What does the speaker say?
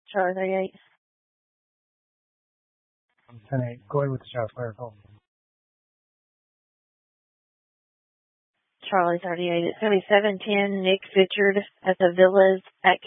Charlie 38. 10-8. Go ahead with the shots fired call. Charlie 38. It's going to be 710 Nick Fitchard at the Villas at